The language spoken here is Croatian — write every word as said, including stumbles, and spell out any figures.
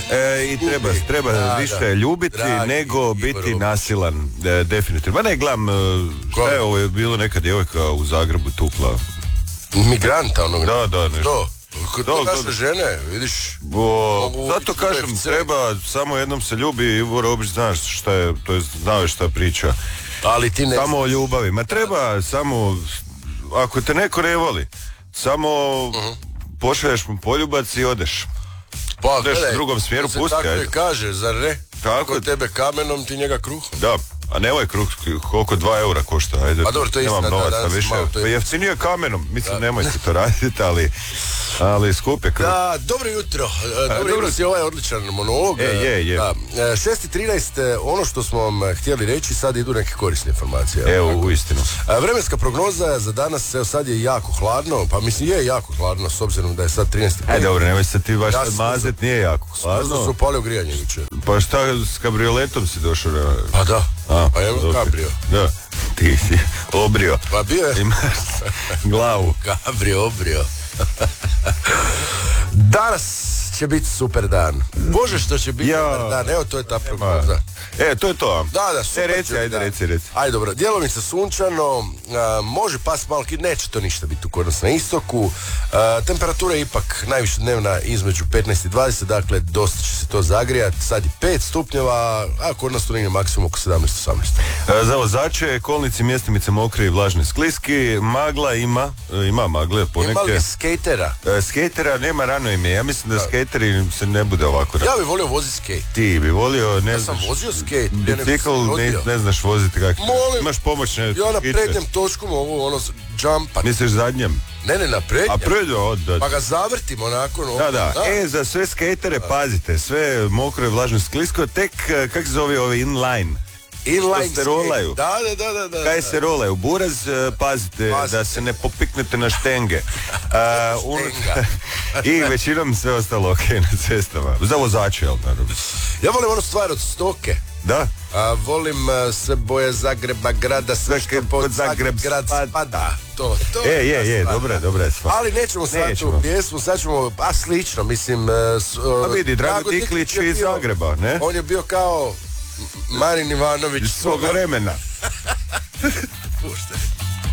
E, I treba, treba da, više da. ljubiti Dragi nego biti Igor nasilan, e, definitivno. Ma ne, gledam, e, šta je ovo, je bilo neka djevojka u Zagrebu tukla. Migranta onog. Da, da, nešto. To, kod Da, naše da. žene, vidiš. O, Mogu zato biti kažem, U F C. treba samo jednom se ljubi i mora obično znaš šta je, to je znao šta priča. Ali ti ne Samo o ljubavi. Ma treba samo, ako te neko ne voli, samo uh-huh. pošalješ mu poljubac i odeš. Pa, Odeš gledaj, u drugom smjeru, to se pusti, tako ajde. i kaže, zar ne? Tako. Ko tebe kamenom, ti njega kruhom. Da, a ne ovaj kruh, koliko dva eura košta, ajde. Pa dobro, to je nemam istina, da, novaca danas više. malo, to je- Pa jeftinije kamenom, mislim, da. Nemojte to raditi, ali, ali skup je kruh. Da, dobro jutro. E, Dobro dobro. jutro si ovaj odličan monolog. E, je, je. Da. E, šest i trinaest, e, ono što smo vam e, htjeli reći, sad idu neke korisne informacije. Evo, u istinu. E, Vremenska prognoza za danas, evo sad je jako hladno, pa mislim je jako hladno s obzirom da je sad trinaest. Ajde, dobro, nemoj se ti baš Ja sad sam- mazet, nije jako Hladno su hladno. upalio grijanje jučer. Pa šta, s kabrioletom si došao? Na... Pa da, A, pa evo dobro. kabrio. Da, ti si obrio. Pa bio je Imaš glavu. kabrio, obrio. Danas će biti super dan. Bože što će biti Ja. super dan, evo to je ta prognoza. E, to je to. Da, da, super E, reci, će- ajde, da. reci, reci. Ajde, dobro, djelomice sunčano, a, može pas malo, ki- neće to ništa biti kod nas na istoku. A, temperatura je ipak najviše dnevna između petnaest i dvadeset, dakle dosta će se to zagrijati. Sad je pet stupnjeva, a kod nas to negdje maksimum oko sedamnaest osamnaest. E, Za vozače, kolnici, mjestimice mokri i vlažni skliski, magla ima, e, ima magle Ima poneke. li skatera? E, Skatera nema rano ime, ja mislim da skateri se ne bude ovako. Ja bih volio voziti skate. Ti bi volio, ne Ja sam znaš, vozio skate. prije nego sam bicikl, se ne, rodio. ne znaš voziti kako. Molim. Imaš pomoćne Ja na skice. prednjem točku mogu ono s- jumpa. Misliš zadnjem? Ne, ne, na prednjem. A prednje od... Da, Pa ga zavrtim onako. No, da, da. E, za sve skatere pazite, sve mokro i vlažno sklisko, tek, e, kak se zove ovi inline? Inline što se rolaju. Da, da, da, da, da. Kaj se rolaju? Buraz, e, pazite, Pazite. da se ne popiknete na štenge. A, un- Štenga. I većinom sve ostalo ok na cestama. Za vozače, jel naravno? Ja volim onu stvar od stoke. Da? A, volim a, sve boje Zagreba grada, sve što Svaki pod pod Zagreb Zagreb grad spada. spada. To, to E, je, je, ta dobra, stvar. dobra je stvar. Ali nećemo sad Nećemo. tu pjesmu, sad ćemo, a slično, mislim... e, s- Pa vidi, Drago Diklić Diklić je iz bio- Zagreba, ne? On je bio kao Marin Ivanović Iz svog vremena. Puštaj.